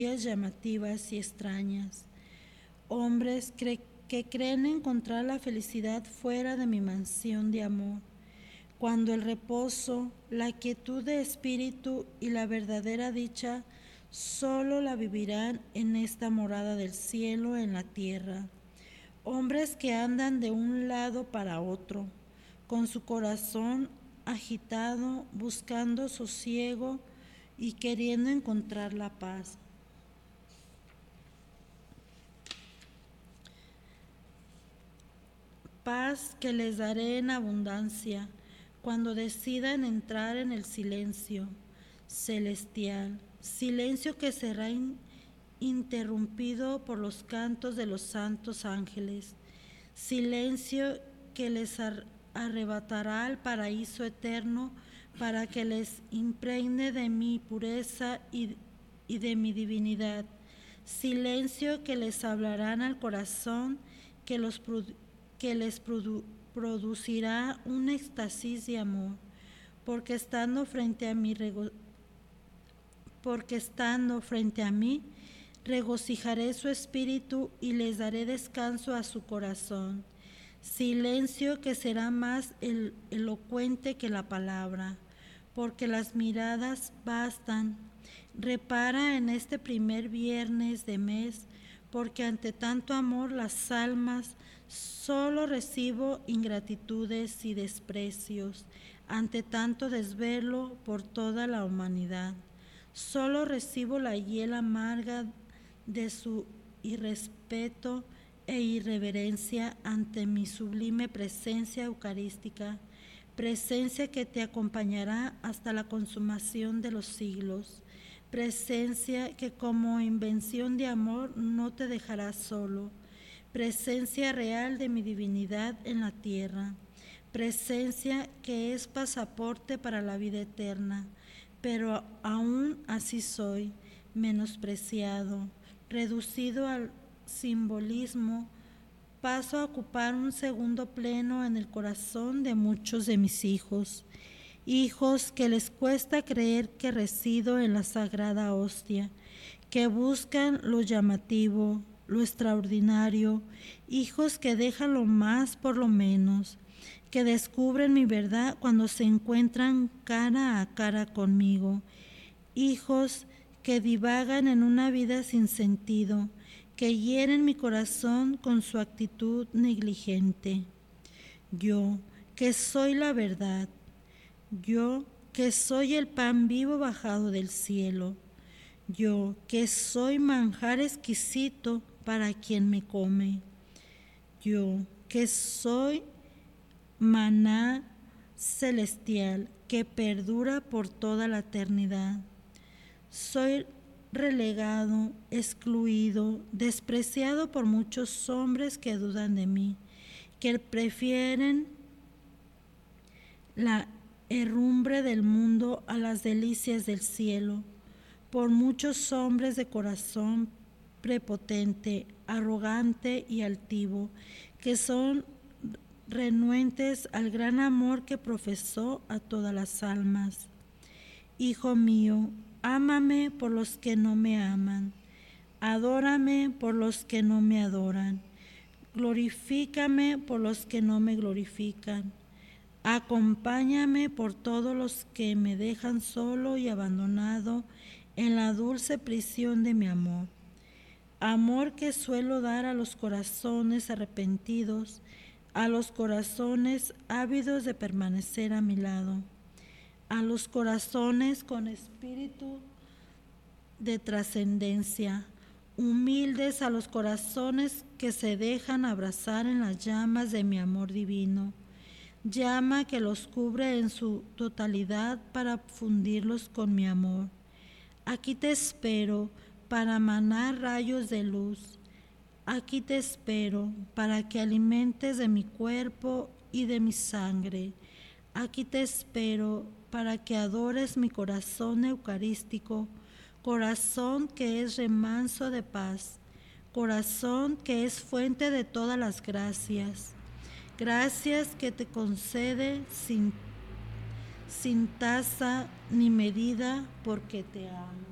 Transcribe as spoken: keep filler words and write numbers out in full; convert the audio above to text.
llamativas y extrañas. Hombres cre- que creen encontrar la felicidad fuera de mi mansión de amor, cuando el reposo, la quietud de espíritu y la verdadera dicha solo la vivirán en esta morada del cielo en la tierra. Hombres que andan de un lado para otro, con su corazón agitado, buscando sosiego y queriendo encontrar la paz. Paz que les daré en abundancia cuando decidan entrar en el silencio celestial, silencio que será in- interrumpido por los cantos de los santos ángeles, silencio que les ar- arrebatará al paraíso eterno para que les impregne de mi pureza y, y de mi divinidad, silencio que les hablarán al corazón, que, los, que les produ, producirá un éxtasis de amor, porque estando frente a mí, rego, porque estando frente a mí, regocijaré su espíritu y les daré descanso a su corazón. Silencio que será más el, elocuente que la palabra, porque las miradas bastan. Repara en este primer viernes de mes, porque ante tanto amor las almas solo recibo ingratitudes y desprecios, ante tanto desvelo por toda la humanidad. Solo recibo la hiel amarga de su irrespeto e irreverencia ante mi sublime presencia eucarística, presencia que te acompañará hasta la consumación de los siglos, presencia que como invención de amor no te dejará solo, presencia real de mi divinidad en la tierra, presencia que es pasaporte para la vida eterna, pero aún así soy menospreciado, reducido al simbolismo, paso a ocupar un segundo pleno en el corazón de muchos de mis hijos, hijos que les cuesta creer que resido en la sagrada hostia, que buscan lo llamativo, lo extraordinario, hijos que dejan lo más por lo menos, que descubren mi verdad cuando se encuentran cara a cara conmigo, hijos que divagan en una vida sin sentido, que hieren mi corazón con su actitud negligente. Yo, que soy la verdad, yo, que soy el pan vivo bajado del cielo, yo, que soy manjar exquisito para quien me come, yo, que soy maná celestial que perdura por toda la eternidad. Soy relegado, excluido, despreciado por muchos hombres que dudan de mí, que prefieren la herrumbre del mundo a las delicias del cielo, por muchos hombres de corazón prepotente, arrogante y altivo, que son renuentes al gran amor que profesó a todas las almas. Hijo mío, ámame por los que no me aman, adórame por los que no me adoran, glorifícame por los que no me glorifican, acompáñame por todos los que me dejan solo y abandonado en la dulce prisión de mi amor. Amor que suelo dar a los corazones arrepentidos, a los corazones ávidos de permanecer a mi lado, a los corazones con espíritu de trascendencia, humildes, a los corazones que se dejan abrazar en las llamas de mi amor divino, llama que los cubre en su totalidad para fundirlos con mi amor. Aquí te espero para manar rayos de luz. Aquí te espero para que alimentes de mi cuerpo y de mi sangre. Aquí te espero para que adores mi corazón eucarístico, corazón que es remanso de paz, corazón que es fuente de todas las gracias, gracias que te concede sin, sin tasa ni medida porque te amo.